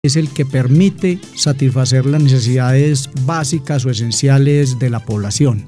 es el que permite satisfacer las necesidades básicas o esenciales de la población.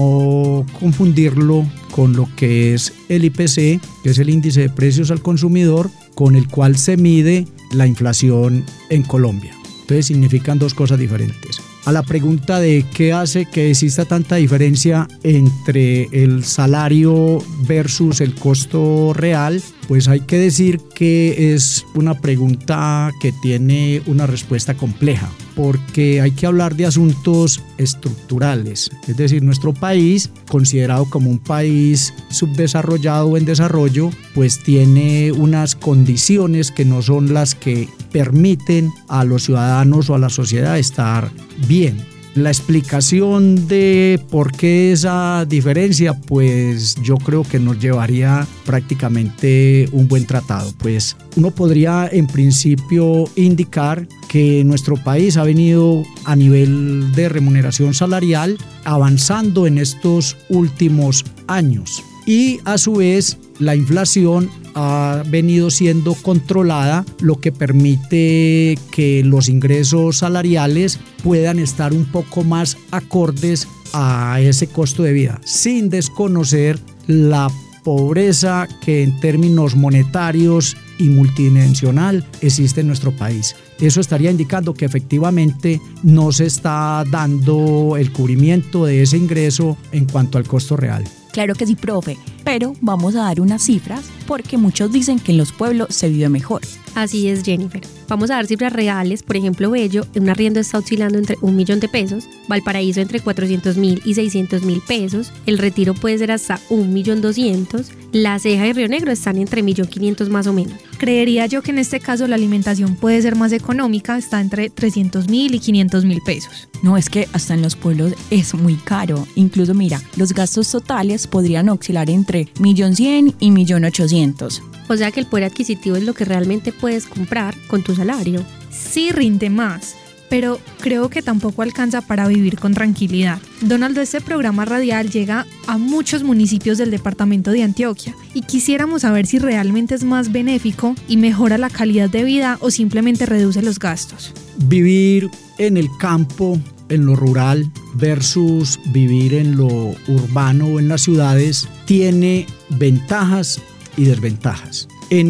No confundirlo con lo que es el IPC, que es el índice de precios al consumidor, con el cual se mide la inflación en Colombia. Entonces significan dos cosas diferentes. A la pregunta de qué hace que exista tanta diferencia entre el salario versus el costo real, pues hay que decir que es una pregunta que tiene una respuesta compleja, porque hay que hablar de asuntos estructurales. Es decir, nuestro país, considerado como un país subdesarrollado o en desarrollo, pues tiene unas condiciones que no son las que permiten a los ciudadanos o a la sociedad estar bien. La explicación de por qué esa diferencia, pues yo creo que nos llevaría prácticamente un buen tratado. Pues uno podría en principio indicar que nuestro país ha venido a nivel de remuneración salarial avanzando en estos últimos años y a su vez la inflación ha venido siendo controlada, lo que permite que los ingresos salariales puedan estar un poco más acordes a ese costo de vida, sin desconocer la pobreza que en términos monetarios y multidimensional existe en nuestro país. Eso estaría indicando que efectivamente no se está dando el cubrimiento de ese ingreso en cuanto al costo real. Claro que sí, profe, pero vamos a dar unas cifras porque muchos dicen que en los pueblos se vive mejor. Así es, Jennifer. Vamos a dar cifras reales. Por ejemplo, Bello, un arriendo está oscilando entre 1 millón de pesos, Valparaíso entre 400.000 y 600.000 pesos, el Retiro puede ser hasta 1.200.000, La Ceja y Río Negro están entre 1.500.000 más o menos. Creería yo que en este caso la alimentación puede ser más económica, está entre 300.000 y 500.000 pesos. No, es que hasta en los pueblos es muy caro. Incluso mira, los gastos totales podrían oscilar entre 1.100.000 y 1.800.000. O sea que el poder adquisitivo es lo que realmente puedes comprar con tu salario. Sí rinde más, pero creo que tampoco alcanza para vivir con tranquilidad. Donaldo, este programa radial llega a muchos municipios del departamento de Antioquia y quisiéramos saber si realmente es más benéfico y mejora la calidad de vida o simplemente reduce los gastos. Vivir en el campo, en lo rural, versus vivir en lo urbano o en las ciudades, tiene ventajas y desventajas.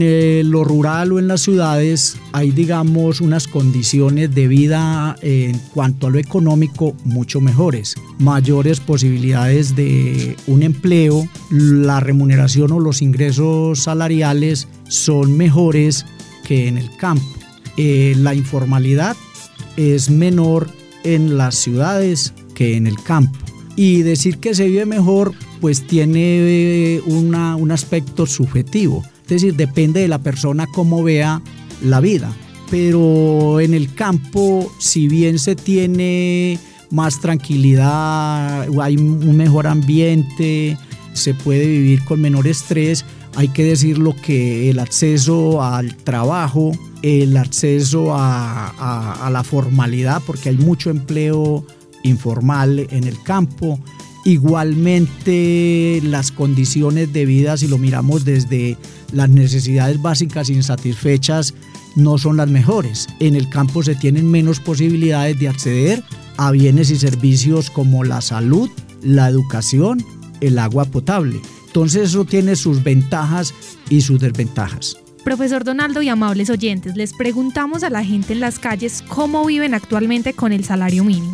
En lo rural o en las ciudades hay, digamos, unas condiciones de vida en cuanto a lo económico mucho mejores, mayores posibilidades de un empleo, la remuneración o los ingresos salariales son mejores que en el campo. La informalidad es menor en las ciudades que en el campo. Y decir que se vive mejor, pues tiene un aspecto subjetivo. Es decir, depende de la persona cómo vea la vida. Pero en el campo, si bien se tiene más tranquilidad, hay un mejor ambiente, se puede vivir con menor estrés, hay que decirlo que el acceso al trabajo, el acceso a la formalidad, porque hay mucho empleo informal en el campo. Igualmente las condiciones de vida, si lo miramos desde las necesidades básicas insatisfechas, no son las mejores. En el campo se tienen menos posibilidades de acceder a bienes y servicios como la salud, la educación, el agua potable. Entonces eso tiene sus ventajas y sus desventajas. Profesor Donaldo y amables oyentes, les preguntamos a la gente en las calles cómo viven actualmente con el salario mínimo.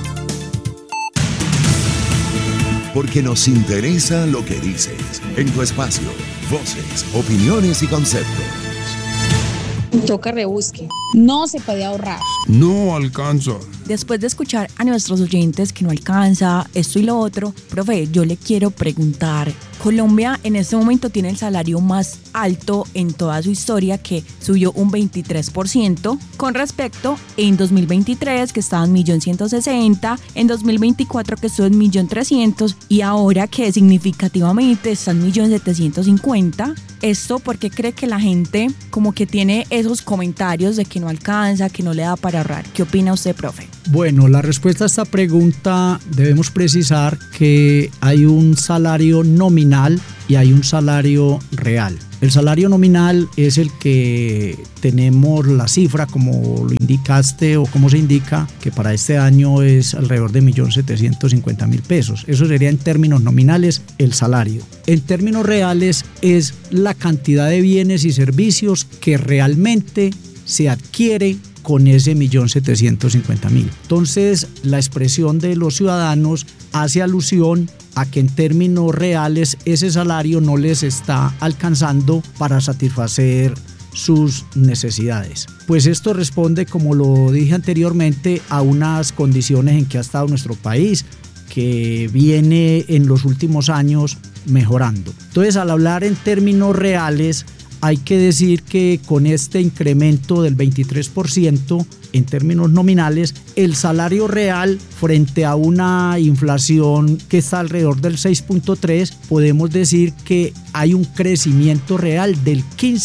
Porque nos interesa lo que dices. En tu espacio, voces, opiniones y conceptos. Toca rebusque. No se puede ahorrar. No alcanza. Después de escuchar a nuestros oyentes que no alcanza esto y lo otro, profe, yo le quiero preguntar, Colombia en este momento tiene el salario más alto en toda su historia, que subió un 23% con respecto en 2023 que estaba en 1.160.000, en 2024 que estuvo en 1.300.000 y ahora que significativamente está en 1.750.000. Esto porque cree que la gente como que tiene esos comentarios de que no alcanza, que no le da para ahorrar. ¿Qué opina usted, profe? Bueno, la respuesta a esta pregunta debemos precisar que hay un salario nominal y hay un salario real. El salario nominal es el que tenemos la cifra, como lo indicaste o como se indica, que para este año es alrededor de 1.750.000 pesos. Eso sería en términos nominales el salario. En términos reales es la cantidad de bienes y servicios que realmente se adquiere con ese 1.750.000. Entonces, la expresión de los ciudadanos hace alusión a que en términos reales ese salario no les está alcanzando para satisfacer sus necesidades. Pues esto responde, como lo dije anteriormente, a unas condiciones en que ha estado nuestro país, que viene en los últimos años mejorando. Entonces, al hablar en términos reales, hay que decir que con este incremento del 23% en términos nominales, el salario real frente a una inflación que está alrededor del 6.3%, podemos decir que hay un crecimiento real del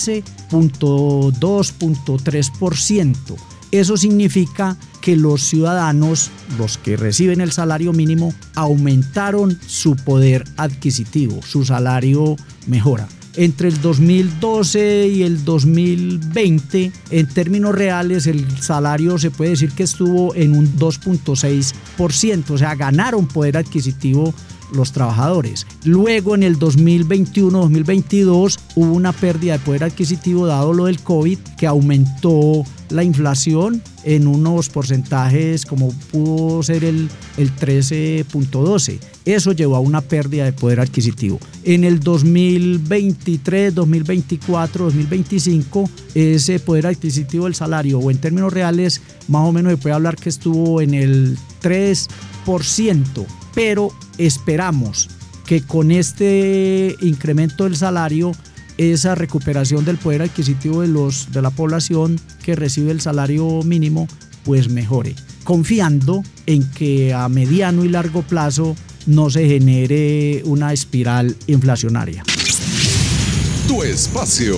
15.2.3%. Eso significa que los ciudadanos, los que reciben el salario mínimo, aumentaron su poder adquisitivo, su salario mejora. Entre el 2012 y el 2020, en términos reales, el salario se puede decir que estuvo en un 2.6%, o sea, ganaron poder adquisitivo los trabajadores. Luego, en el 2021-2022, hubo una pérdida de poder adquisitivo dado lo del COVID, que aumentó la inflación en unos porcentajes como pudo ser el 13.12%. Eso llevó a una pérdida de poder adquisitivo. En el 2023, 2024, 2025, ese poder adquisitivo del salario, o en términos reales, más o menos se puede hablar que estuvo en el 3%, pero esperamos que con este incremento del salario, esa recuperación del poder adquisitivo de la población que recibe el salario mínimo pues mejore, confiando en que a mediano y largo plazo no se genere una espiral inflacionaria. Tu espacio.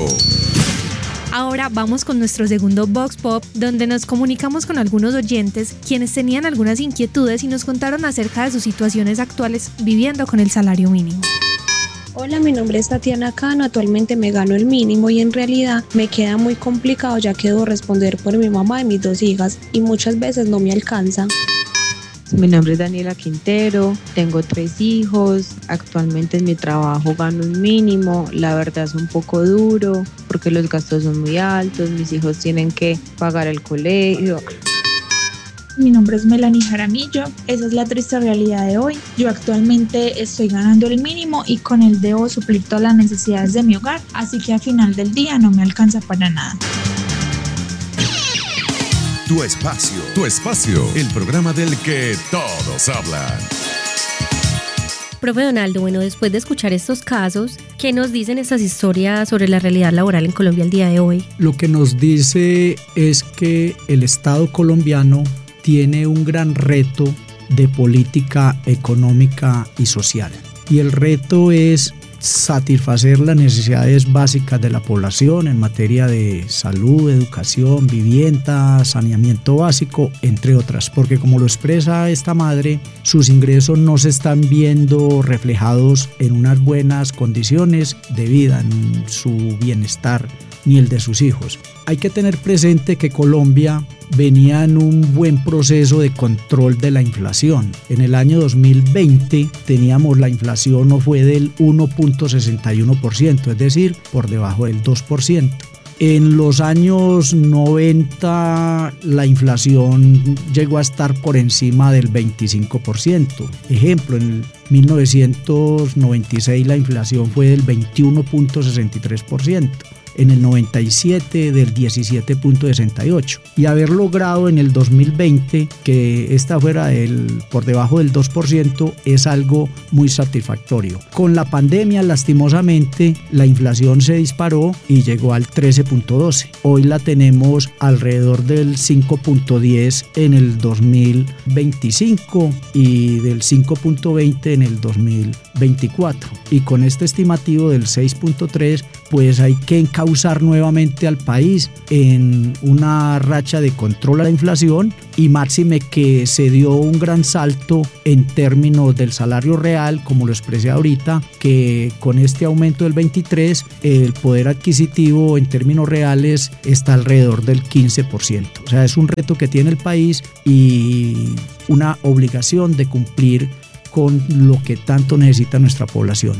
Ahora vamos con nuestro segundo Vox Pop, donde nos comunicamos con algunos oyentes quienes tenían algunas inquietudes y nos contaron acerca de sus situaciones actuales viviendo con el salario mínimo. Hola, mi nombre es Tatiana Cano, actualmente me gano el mínimo y en realidad me queda muy complicado ya que debo responder por mi mamá y mis 2 hijas y muchas veces no me alcanza. Mi nombre es Daniela Quintero, tengo 3 hijos, actualmente en mi trabajo gano un mínimo, la verdad es un poco duro porque los gastos son muy altos, mis hijos tienen que pagar el colegio. Mi nombre es Melanie Jaramillo, esa es la triste realidad de hoy. Yo actualmente estoy ganando el mínimo y con él debo suplir todas las necesidades de mi hogar, así que al final del día no me alcanza para nada. Tu espacio, el programa del que todos hablan. Profe Donaldo, bueno, después de escuchar estos casos, ¿qué nos dicen estas historias sobre la realidad laboral en Colombia el día de hoy? Lo que nos dice es que el Estado colombiano tiene un gran reto de política económica y social. Y el reto es satisfacer las necesidades básicas de la población en materia de salud, educación, vivienda, saneamiento básico, entre otras, porque como lo expresa esta madre, sus ingresos no se están viendo reflejados en unas buenas condiciones de vida, en su bienestar ni el de sus hijos. Hay que tener presente que Colombia venía en un buen proceso de control de la inflación. En el año 2020 teníamos la inflación no fue del 1.61%, es decir, por debajo del 2%. En los años 90 la inflación llegó a estar por encima del 25%. Ejemplo, en 1996 la inflación fue del 21.63%. En el 97 del 17.68%, y haber logrado en el 2020 que esta fuera por debajo del 2% es algo muy satisfactorio. Con la pandemia, lastimosamente, la inflación se disparó y llegó al 13.12%. Hoy la tenemos alrededor del 5.10% en el 2025 y del 5.20% en el 2024. Y con este estimativo del 6.3%, pues hay que encauzar encauzar nuevamente al país en una racha de control a la inflación, y máxime que se dio un gran salto en términos del salario real, como lo expresé ahorita, que con este aumento del 23 el poder adquisitivo en términos reales está alrededor del 15%. O sea, es un reto que tiene el país y una obligación de cumplir con lo que tanto necesita nuestra población.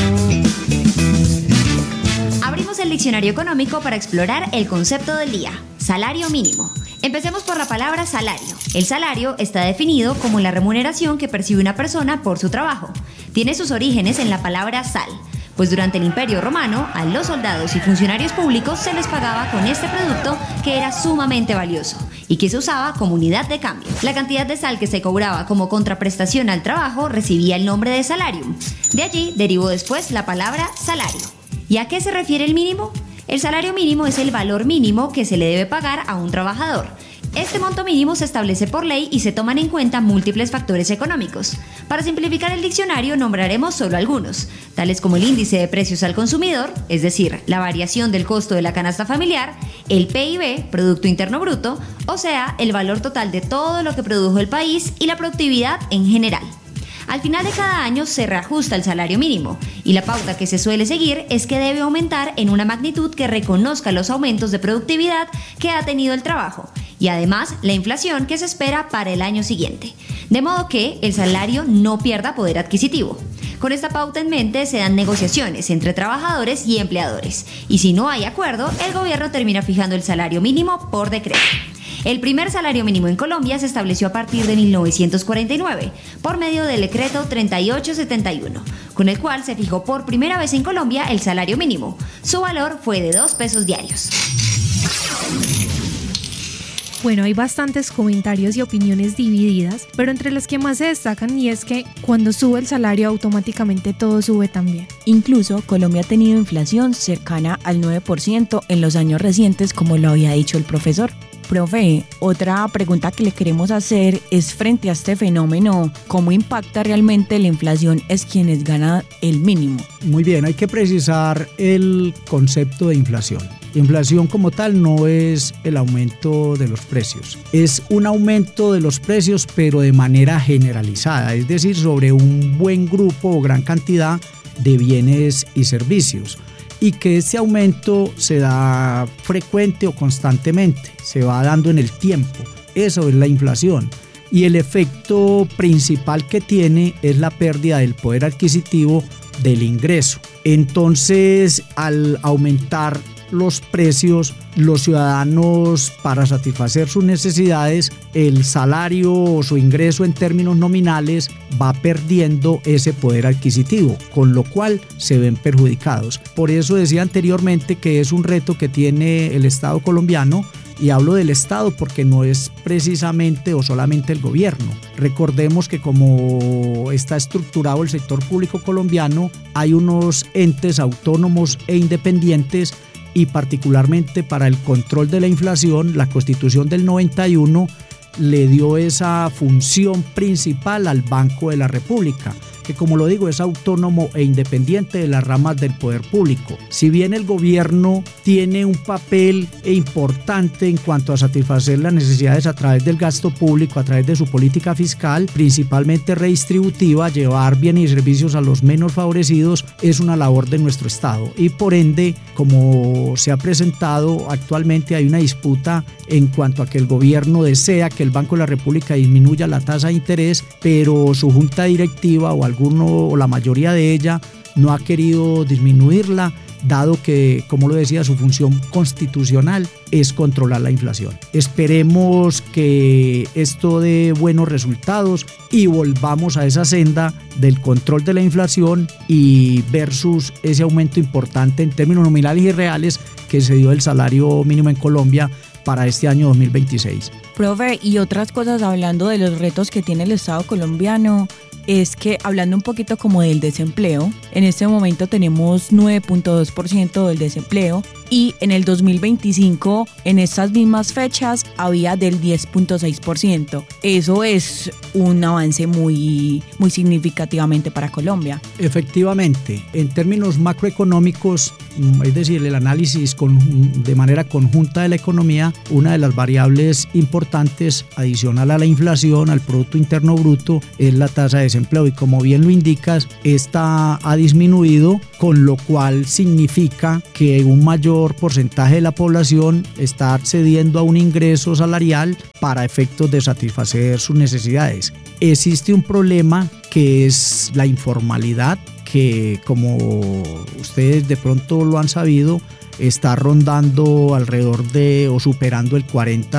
Abrimos el diccionario económico para explorar el concepto del día: salario mínimo. Empecemos por la palabra salario. El salario está definido como la remuneración que percibe una persona por su trabajo. Tiene sus orígenes en la palabra sal, pues durante el Imperio Romano a los soldados y funcionarios públicos se les pagaba con este producto que era sumamente valioso y que se usaba como unidad de cambio. La cantidad de sal que se cobraba como contraprestación al trabajo recibía el nombre de salarium. De allí derivó después la palabra salario. ¿Y a qué se refiere el mínimo? El salario mínimo es el valor mínimo que se le debe pagar a un trabajador. Este monto mínimo se establece por ley y se toman en cuenta múltiples factores económicos. Para simplificar el diccionario nombraremos solo algunos, tales como el índice de precios al consumidor, es decir, la variación del costo de la canasta familiar, el PIB, Producto Interno Bruto, o sea, el valor total de todo lo que produjo el país y la productividad en general. Al final de cada año se reajusta el salario mínimo y la pauta que se suele seguir es que debe aumentar en una magnitud que reconozca los aumentos de productividad que ha tenido el trabajo y además la inflación que se espera para el año siguiente, de modo que el salario no pierda poder adquisitivo. Con esta pauta en mente se dan negociaciones entre trabajadores y empleadores y si no hay acuerdo, el gobierno termina fijando el salario mínimo por decreto. El primer salario mínimo en Colombia se estableció a partir de 1949 por medio del decreto 3871, con el cual se fijó por primera vez en Colombia el salario mínimo. Su valor fue de 2 pesos diarios. Bueno, hay bastantes comentarios y opiniones divididas, pero entre las que más se destacan y es que cuando sube el salario automáticamente todo sube también. Incluso Colombia ha tenido inflación cercana al 9% en los años recientes, como lo había dicho el profesor. Profe, otra pregunta que le queremos hacer es frente a este fenómeno, ¿cómo impacta realmente la inflación es quienes ganan el mínimo? Muy bien, hay que precisar el concepto de inflación. Inflación como tal no es el aumento de los precios, es un aumento de los precios pero de manera generalizada, es decir, sobre un buen grupo o gran cantidad de bienes y servicios. Y que ese aumento se da frecuente o constantemente, se va dando en el tiempo. Eso es la inflación. Y el efecto principal que tiene es la pérdida del poder adquisitivo del ingreso. Entonces, al aumentar los precios, los ciudadanos, para satisfacer sus necesidades, el salario o su ingreso en términos nominales va perdiendo ese poder adquisitivo, con lo cual se ven perjudicados. Por eso decía anteriormente que es un reto que tiene el Estado colombiano, y hablo del Estado porque no es precisamente o solamente el gobierno. Recordemos que como está estructurado el sector público colombiano, hay unos entes autónomos e independientes y particularmente para el control de la inflación, la Constitución del 91 le dio esa función principal al Banco de la República, que como lo digo es autónomo e independiente de las ramas del poder público. Si bien el gobierno tiene un papel importante en cuanto a satisfacer las necesidades a través del gasto público, a través de su política fiscal, principalmente redistributiva, llevar bienes y servicios a los menos favorecidos, es una labor de nuestro Estado. Y por ende, como se ha presentado actualmente, hay una disputa en cuanto a que el gobierno desea que el Banco de la República disminuya la tasa de interés, pero su junta directiva o la mayoría de ella no ha querido disminuirla, dado que, como lo decía, su función constitucional es controlar la inflación. Esperemos que esto dé buenos resultados y volvamos a esa senda del control de la inflación y versus ese aumento importante en términos nominales y reales que se dio el salario mínimo en Colombia para este año 2026. Profe, y otras cosas hablando de los retos que tiene el Estado colombiano, es que hablando un poquito como del desempleo, en este momento tenemos 9.2% del desempleo y en el 2025, en estas mismas fechas, había del 10.6%. Eso es un avance muy significativamente para Colombia. Efectivamente, en términos macroeconómicos, es decir, el análisis de manera conjunta de la economía, una de las variables importantes adicional a la inflación, al Producto Interno Bruto, es la tasa de desempleo, y como bien lo indicas, esta ha disminuido, con lo cual significa que un mayor porcentaje de la población está accediendo a un ingreso salarial para efectos de satisfacer sus necesidades. Existe un problema que es la informalidad, que como ustedes de pronto lo han sabido, está rondando alrededor de o superando el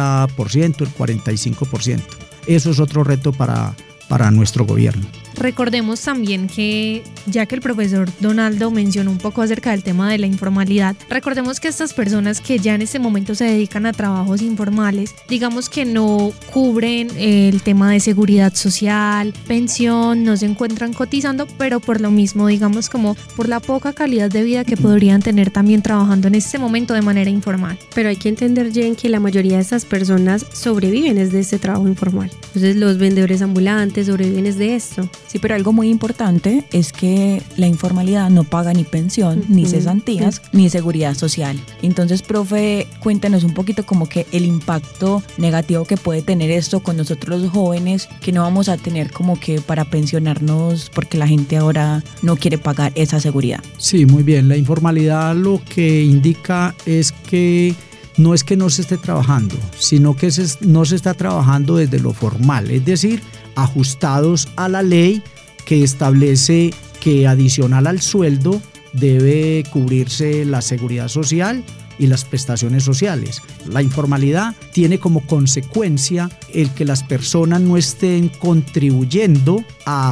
40%, el 45%. Eso es otro reto para nuestro gobierno. Recordemos también que, ya que el profesor Donaldo mencionó un poco acerca del tema de la informalidad, recordemos que estas personas que ya en este momento se dedican a trabajos informales, digamos que no cubren el tema de seguridad social, pensión, no se encuentran cotizando, pero por lo mismo, digamos, como por la poca calidad de vida que podrían tener también trabajando en este momento de manera informal. Pero hay que entender, Jen, que la mayoría de estas personas sobreviven desde este trabajo informal. Entonces los vendedores ambulantes sobreviven desde esto. Sí, pero algo muy importante es que la informalidad no paga ni pensión, ni cesantías, ni seguridad social. Entonces, profe, cuéntanos un poquito como que el impacto negativo que puede tener esto con nosotros los jóvenes, que no vamos a tener como que para pensionarnos porque la gente ahora no quiere pagar esa seguridad. Sí, muy bien. La informalidad lo que indica es que no es que no se esté trabajando, sino que no se está trabajando desde lo formal, es decir, ajustados a la ley que establece que adicional al sueldo debe cubrirse la seguridad social y las prestaciones sociales. La informalidad tiene como consecuencia el que las personas no estén contribuyendo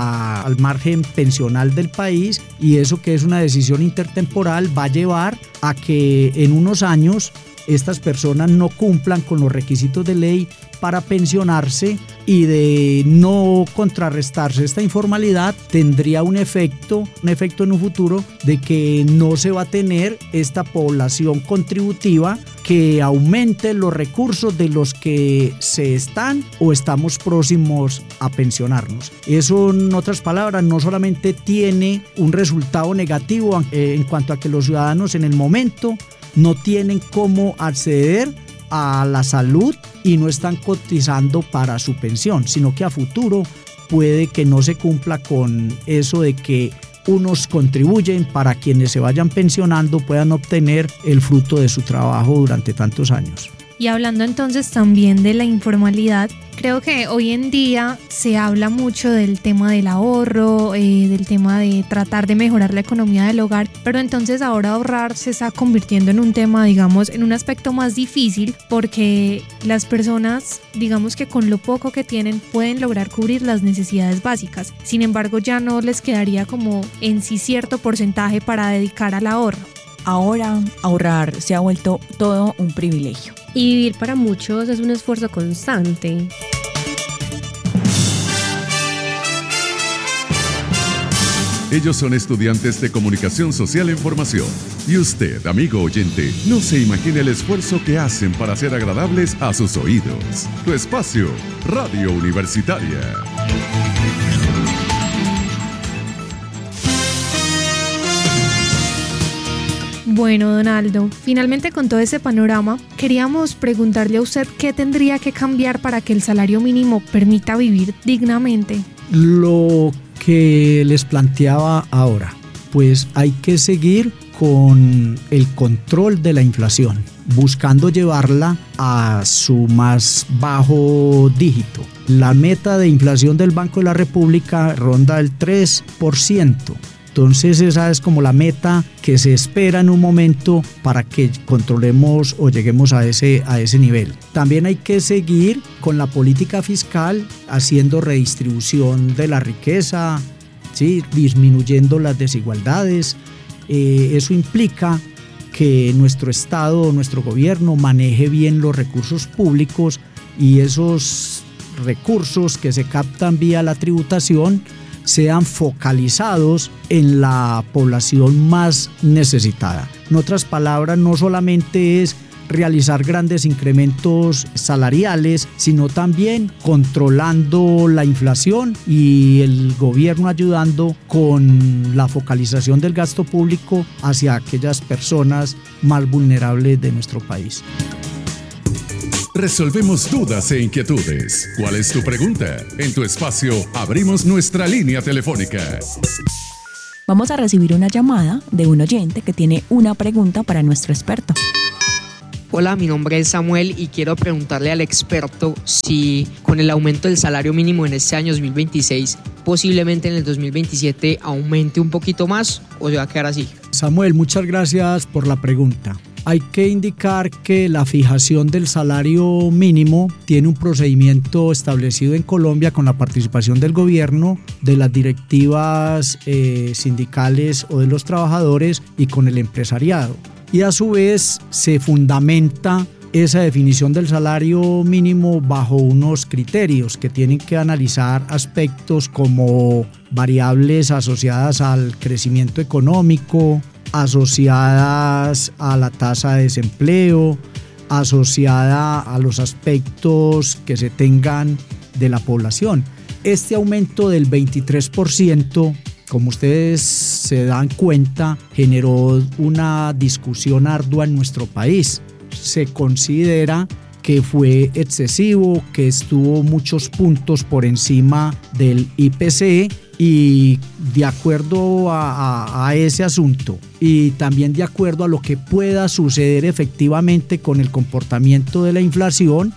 al margen pensional del país, y eso, que es una decisión intertemporal, va a llevar a que en unos años estas personas no cumplan con los requisitos de ley para pensionarse, y de no contrarrestarse esta informalidad tendría un efecto en un futuro de que no se va a tener esta población contributiva que aumente los recursos de los que se están o estamos próximos a pensionarnos. Eso, en otras palabras, no solamente tiene un resultado negativo en cuanto a que los ciudadanos en el momento no tienen cómo acceder a la salud y no están cotizando para su pensión, sino que a futuro puede que no se cumpla con eso de que unos contribuyen para quienes se vayan pensionando puedan obtener el fruto de su trabajo durante tantos años. Y hablando entonces también de la informalidad, creo que hoy en día se habla mucho del tema del ahorro, del tema de tratar de mejorar la economía del hogar, pero entonces ahora ahorrar se está convirtiendo en un tema, digamos, en un aspecto más difícil, porque las personas, digamos que con lo poco que tienen pueden lograr cubrir las necesidades básicas. Sin embargo, ya no les quedaría como en sí cierto porcentaje para dedicar al ahorro. Ahora ahorrar se ha vuelto todo un privilegio. Y vivir para muchos es un esfuerzo constante. Ellos son estudiantes de Comunicación Social e Información. Y usted, amigo oyente, no se imagina el esfuerzo que hacen para ser agradables a sus oídos. Tu espacio, Radio Universitaria. Bueno, Donaldo, finalmente con todo ese panorama, queríamos preguntarle a usted qué tendría que cambiar para que el salario mínimo permita vivir dignamente. Lo que les planteaba ahora, pues hay que seguir con el control de la inflación, buscando llevarla a su más bajo dígito. La meta de inflación del Banco de la República ronda el 3%. Entonces esa es como la meta que se espera en un momento para que controlemos o lleguemos a ese nivel. También hay que seguir con la política fiscal, haciendo redistribución de la riqueza, ¿sí? Disminuyendo las desigualdades. Eso implica que nuestro Estado, nuestro gobierno maneje bien los recursos públicos, y esos recursos que se captan vía la tributación sean focalizados en la población más necesitada. En otras palabras, no solamente es realizar grandes incrementos salariales, sino también controlando la inflación y el gobierno ayudando con la focalización del gasto público hacia aquellas personas más vulnerables de nuestro país. Resolvemos dudas e inquietudes. ¿Cuál es tu pregunta? En tu espacio abrimos nuestra línea telefónica. Vamos a recibir una llamada de un oyente que tiene una pregunta para nuestro experto. Hola, mi nombre es Samuel y quiero preguntarle al experto si con el aumento del salario mínimo en este año 2026, posiblemente en el 2027 aumente un poquito más o se va a quedar así. Samuel, muchas gracias por la pregunta. Hay que indicar que la fijación del salario mínimo tiene un procedimiento establecido en Colombia con la participación del gobierno, de las directivas sindicales o de los trabajadores y con el empresariado. Y a su vez se fundamenta esa definición del salario mínimo bajo unos criterios que tienen que analizar aspectos como variables asociadas al crecimiento económico, asociadas a la tasa de desempleo, asociada a los aspectos que se tengan de la población. Este aumento del 23%, como ustedes se dan cuenta, generó una discusión ardua en nuestro país. Se considera que fue excesivo, que estuvo muchos puntos por encima del IPC, y de acuerdo a ese asunto y también de acuerdo a lo que pueda suceder efectivamente con el comportamiento de la inflación,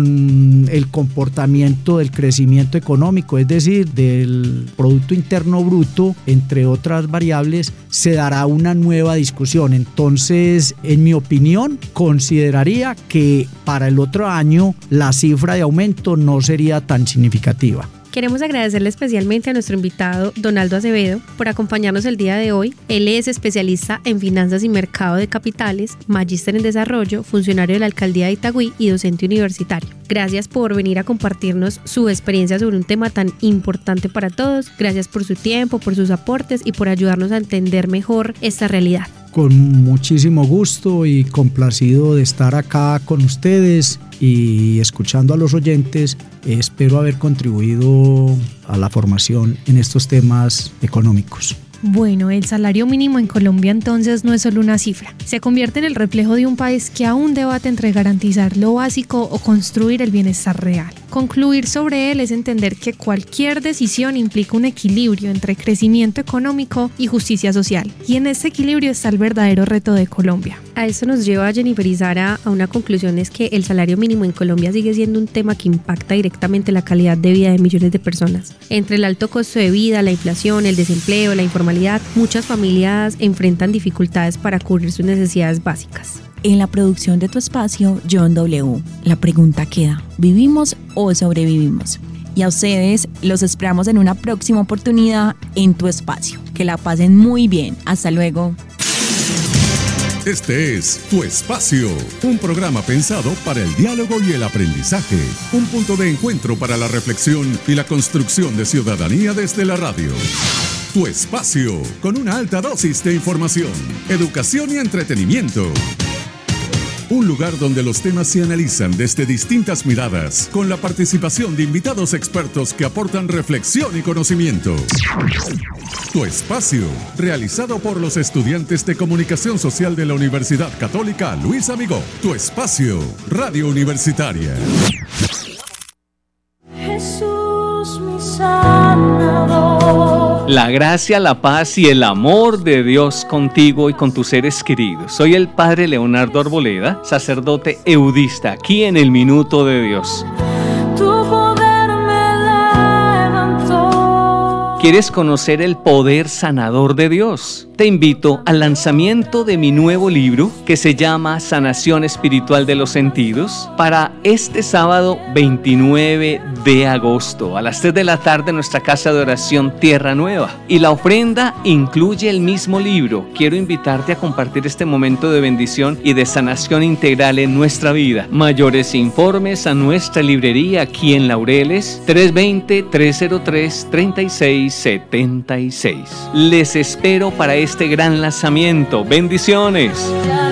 con el comportamiento del crecimiento económico, es decir, del Producto Interno Bruto, entre otras variables, se dará una nueva discusión. Entonces, en mi opinión, consideraría que para el otro año la cifra de aumento no sería tan significativa. Queremos agradecerle especialmente a nuestro invitado Donaldo Acevedo por acompañarnos el día de hoy. Él es especialista en finanzas y mercado de capitales, magíster en desarrollo, funcionario de la alcaldía de Itagüí y docente universitario. Gracias por venir a compartirnos su experiencia sobre un tema tan importante para todos. Gracias por su tiempo, por sus aportes y por ayudarnos a entender mejor esta realidad. Con muchísimo gusto y complacido de estar acá con ustedes y escuchando a los oyentes. Espero haber contribuido a la formación en estos temas económicos. Bueno, el salario mínimo en Colombia entonces no es solo una cifra. Se convierte en el reflejo de un país que aún debate entre garantizar lo básico o construir el bienestar real. Concluir sobre él es entender que cualquier decisión implica un equilibrio entre crecimiento económico y justicia social. Y en ese equilibrio está el verdadero reto de Colombia. A esto nos lleva Jennifer y Sara a una conclusión: es que el salario mínimo en Colombia sigue siendo un tema que impacta directamente la calidad de vida de millones de personas. Entre el alto costo de vida, la inflación, el desempleo, la informalidad, muchas familias enfrentan dificultades para cubrir sus necesidades básicas. En la producción de Tu Espacio, John W. La pregunta queda: ¿vivimos o sobrevivimos? Y a ustedes los esperamos en una próxima oportunidad en Tu Espacio. Que la pasen muy bien. Hasta luego. Este es Tu Espacio, un programa pensado para el diálogo y el aprendizaje, un punto de encuentro para la reflexión y la construcción de ciudadanía desde la radio. Tu Espacio, con una alta dosis de información, educación y entretenimiento. Un lugar donde los temas se analizan desde distintas miradas, con la participación de invitados expertos que aportan reflexión y conocimiento. Tu Espacio, realizado por los estudiantes de Comunicación Social de la Universidad Católica Luis Amigó. Tu Espacio, Radio Universitaria. Jesús, mi sanador. La gracia, la paz y el amor de Dios contigo y con tus seres queridos. Soy el Padre Leonardo Arboleda, sacerdote eudista, aquí en el Minuto de Dios. Tu poder me levantó. ¿Quieres conocer el poder sanador de Dios? te invito al lanzamiento de mi nuevo libro que se llama Sanación Espiritual de los Sentidos para este sábado 29 de agosto a las 3 de la tarde en nuestra casa de oración Tierra Nueva. Y la ofrenda incluye el mismo libro. Quiero invitarte a compartir este momento de bendición y de sanación integral en nuestra vida. Mayores informes a nuestra librería aquí en Laureles 320-303-3676. Les espero para este gran lanzamiento. Bendiciones.